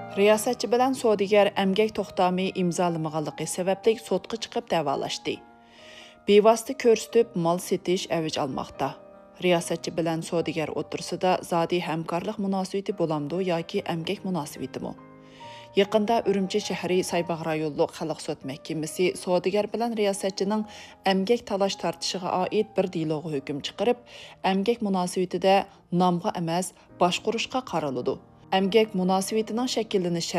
Riyosatchi bilan savdogar emgak to'xtami imzolamag'anligi sababli sotqa chiqib davolashdi. Bevosita ko'rsatib mol setish avj olmoqda. Riyosatchi bilan savdogar o'tirsida zodi hamkorlik munosabati bo'lamdi yoki emgak munosabatimi? Yaqinda Urumchi shahri Saybaq rayonluq xalq sud mahkamasi savdogar bilan riyosatchining emgak talash tortishiga oid bir deloga hukm chiqarib, emgak munosabatida nomga emas, boshqurishga qaraladi. Emgak munosabatining shakllanishi